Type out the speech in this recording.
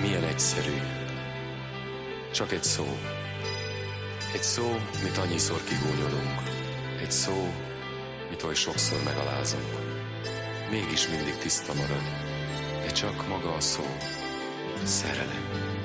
milyen egyszerű. Csak egy szó. Egy szó, mit annyiszor kigúnyolunk. Egy szó, mit oly sokszor megalázunk. Mégis mindig tiszta marad. De csak maga a szó. Szerelem.